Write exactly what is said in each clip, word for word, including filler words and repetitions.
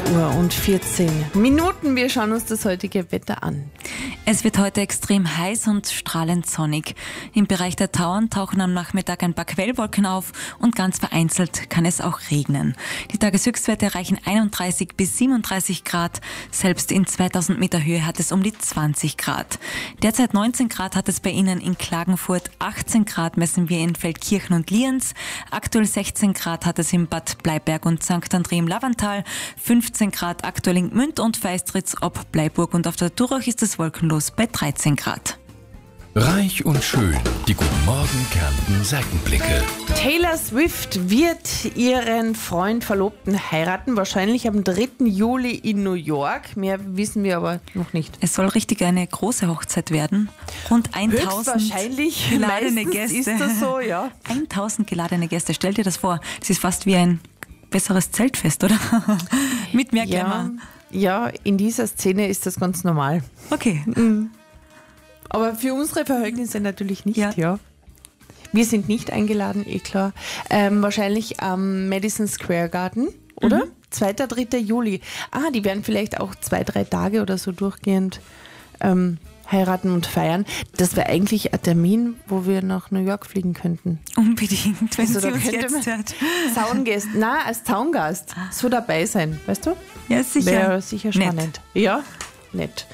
Uhr und vierzehn Minuten. Wir schauen uns das heutige Wetter an. Es wird heute extrem heiß und strahlend sonnig. Im Bereich der Tauern tauchen am Nachmittag ein paar Quellwolken auf und ganz vereinzelt kann es auch regnen. Die Tageshöchstwerte erreichen einunddreißig bis siebenunddreißig Grad. Selbst in zweitausend Meter Höhe hat es um die zwanzig Grad. Derzeit neunzehn Grad hat es bei Ihnen in Klagenfurt, achtzehn Grad messen wir in Feldkirchen und Lienz. Aktuell sechzehn Grad hat es in Bad Bleiberg und Sankt André im Lavantal, fünfzehn Grad aktuell in Gmünd und Feistritz ob Bleiburg und auf der Durach ist es wolkenlos bei dreizehn Grad. Reich und schön, die Guten Morgen Kärnten Seitenblicke. Taylor Swift wird ihren Freund Verlobten heiraten, wahrscheinlich am dritten Juli in New York. Mehr wissen wir aber noch nicht. Es soll richtig eine große Hochzeit werden. Rund eintausend wahrscheinlich geladene Gäste. Ist das so, ja. eintausend geladene Gäste. Stell dir das vor. Das ist fast wie ein besseres Zeltfest, oder? Mit mehr Glamour. Ja, ja, in dieser Szene ist das ganz normal. Okay. Mhm. Aber für unsere Verhältnisse natürlich nicht, ja. ja. Wir sind nicht eingeladen, eh klar. Ähm, wahrscheinlich am Madison Square Garden, oder? Mhm. zweiter, dritter Juli. Ah, die werden vielleicht auch zwei, drei Tage oder so durchgehend ähm, heiraten und feiern. Das wäre eigentlich ein Termin, wo wir nach New York fliegen könnten. Unbedingt, wenn also, sie uns jetzt hört. Zaungast, nein, als Zaungast so dabei sein, weißt du? Ja, sicher. Wäre sicher spannend. Nett. Ja, nett.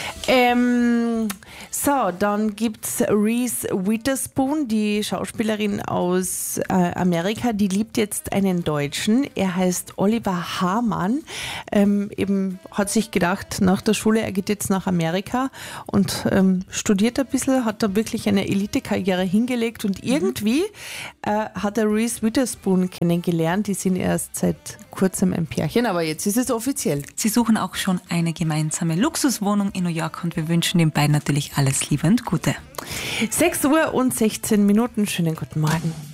Ähm, so, dann gibt's Reese Witherspoon, die Schauspielerin aus äh, Amerika, die liebt jetzt einen Deutschen. Er heißt Oliver Hamann. Ähm, eben hat sich gedacht, nach der Schule, er geht jetzt nach Amerika und ähm, studiert ein bisschen, hat da wirklich eine Elite-Karriere hingelegt und irgendwie äh, hat er Reese Witherspoon kennengelernt. Die sind erst seit kurzem ein Pärchen, aber jetzt ist es offiziell. Sie suchen auch schon eine gemeinsame Luxuswohnung in New York und wir wünschen den beiden natürlich alles Liebe und Gute. sechs Uhr und sechzehn Minuten. Schönen guten Morgen.